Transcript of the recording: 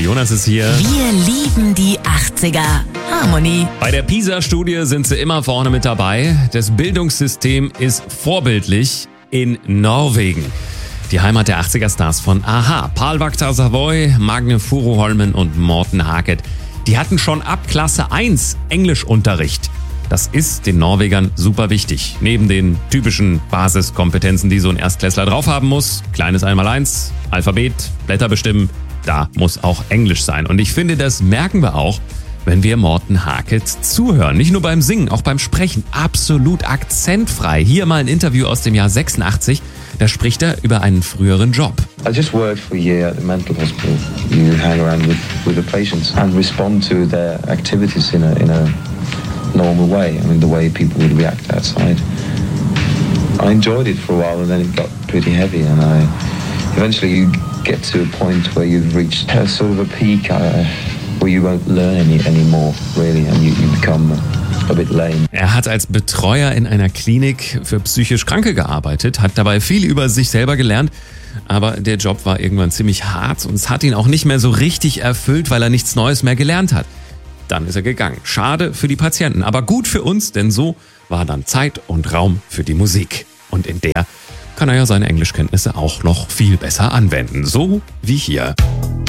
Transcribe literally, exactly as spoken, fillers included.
Jonas ist hier. Wir lieben die achtziger. Harmony. Bei der PISA-Studie sind sie immer vorne mit dabei. Das Bildungssystem ist vorbildlich in Norwegen. Die Heimat der achtziger-Stars von a-ha. Pål Vaktar Savoy, Magne Furuholmen und Morten Harket. Die hatten schon ab Klasse eins Englischunterricht. Das ist den Norwegern super wichtig. Neben den typischen Basiskompetenzen, die so ein Erstklässler drauf haben muss. Kleines Einmaleins, Alphabet, Blätter bestimmen. Da muss auch Englisch sein. Und ich finde, das merken wir auch, wenn wir Morten Harket zuhören. Nicht nur beim Singen, auch beim Sprechen. Absolut akzentfrei. Hier mal ein Interview aus dem Jahr sechsundachtzig. Da spricht er über einen früheren Job. I just worked for a year at the mental hospital. You hang around with, with the patients and respond to their activities in a, in a normal way. I mean, the way people would react outside. I enjoyed it for a while and then it got pretty heavy and I eventually you get to a point where you've reached a sort of a peak uh, where you won't learn any anymore, really, and you, you become a bit lame. Er hat als Betreuer in einer Klinik für psychisch Kranke gearbeitet, hat dabei viel über sich selber gelernt, aber der Job war irgendwann ziemlich hart und es hat ihn auch nicht mehr so richtig erfüllt, weil er nichts Neues mehr gelernt hat. Dann ist er gegangen. Schade für die Patienten, aber gut für uns, denn so war dann Zeit und Raum für die Musik. Und in der kann er ja seine Englischkenntnisse auch noch viel besser anwenden, so wie hier.